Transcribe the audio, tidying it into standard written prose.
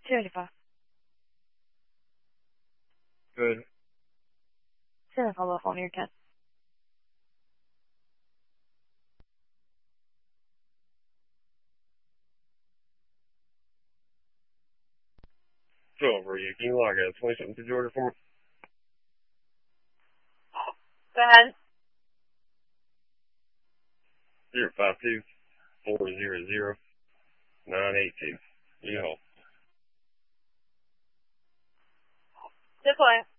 75. Good. Send a follow-up on your 10. So over you. Can you log out 27 to Georgia for me? Go ahead. 052 400 982. You hold. Deploy.